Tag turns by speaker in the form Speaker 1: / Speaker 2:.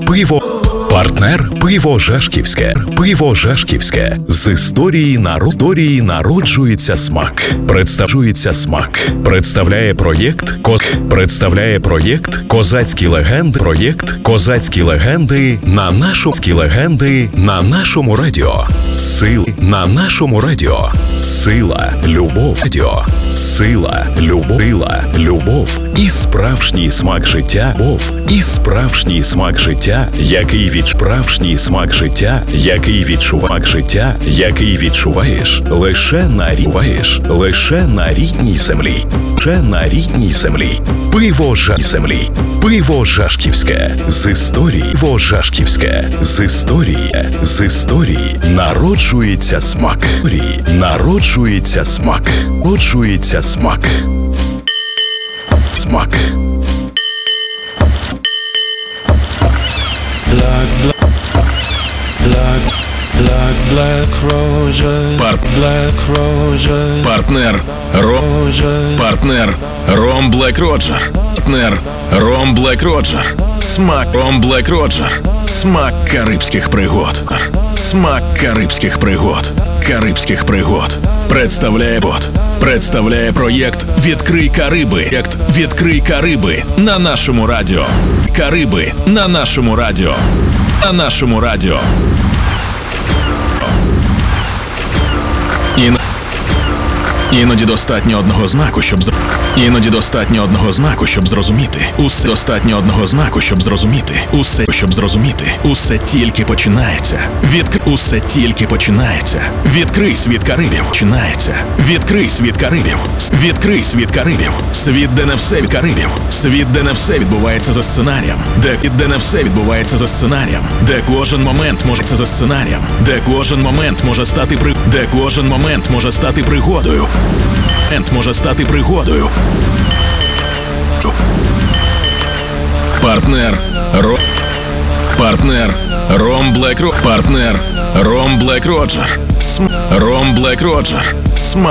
Speaker 1: Пиво. Партнер Пиво Жашківське. Пиво Жашківське. З історії народжується смак. Представляється смак. Представляє проєкт Козацькі легенди на нашому радіо. На нашому радіо. Сила, любов, радіо. Сила, любов і справжній смак життя. Який відчуваєш лише на рідній землі. Пиво Жашківське. З історії народжується смак. Смак.
Speaker 2: Black roses, Black roses.
Speaker 3: Партнер Ром Блек Роджер. Партнер Ром Блек Роджер. Смак Ром Блек Роджер. Смак карибських пригод. Представляє проєкт «Відкрий Кариби» на нашому радіо. Кариби на нашому радіо. Іноді достатньо одного знаку, щоб зрозуміти. Усе тільки починається. Відкрий світ Карибів. Світ, де не все відбувається за сценарієм. Де кожен момент може стати пригодою. Партнер Ром Блек Роджер.